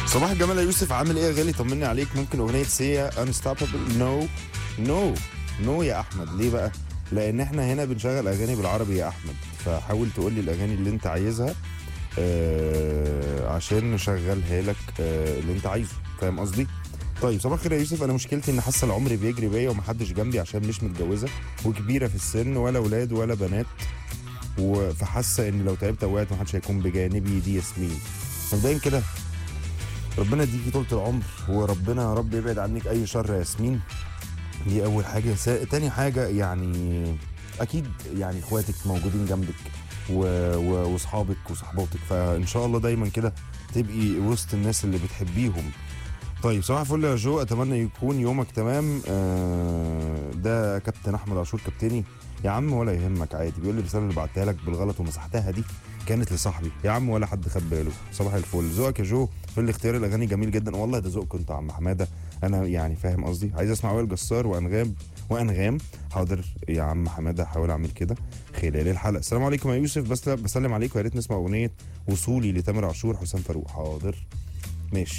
صباح الجمال يا يوسف، عامل ايه يا غالي؟ طمني عليك. ممكن اغنيه سيا انستوبابل؟ نو يا احمد. ليه بقى؟ لان احنا هنا بنشغل اغاني بالعربي يا احمد، فحاول تقول لي الاغاني اللي انت عايزها عشان نشغلها لك اللي انت عايزه. فاهم قصدي؟ طيب صباح الخير يا يوسف، انا مشكلتي ان حاسه العمر بيجري بيا ومحدش جنبي عشان مش متجوزه وكبيره في السن، ولا اولاد ولا بنات، فحاسه ان لو تعبت او وقعت محدش هيكون بجانبي. دي ياسمين. مبدئيا كده ربنا يديكي طولة العمر، وربنا يا رب يبعد عنك اي شر يا ياسمين. دي اول حاجه. تاني حاجه يعني اكيد يعني اخواتك موجودين جنبك واصحابك وصحباتك، فان شاء الله دايما كده تبقي وسط الناس اللي بتحبيهم. طيب صباح الفل يا جو، اتمنى يكون يومك تمام. ده كابتن احمد عاشور كابتني يا عم، ولا يهمك عادي. بيقول لي الرساله اللي بعتها لك بالغلط ومسحتها دي كانت لصاحبي يا عم، ولا حد خد باله. صباح الفل. ذوقك يا جو في الاختيار الاغاني جميل جدا والله. ده ذوقك انت يا عم حماده، انا يعني فاهم قصدي. عايز اسمع وائل جسار وانغام. حاضر يا عم حماده، هحاول اعمل كده خلال الحلقه. السلام عليكم يا يوسف، بس بسلم عليكم. يا ريت نسمع اغنيه وصولي لتامر عاشور حسام فاروق. حاضر ماشي.